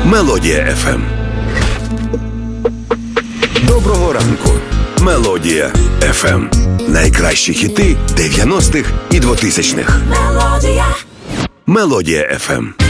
Мелодія ФМ. Доброго ранку. Мелодія ФМ. Найкращі хіти 90-х і 2000-х. Мелодія ФМ.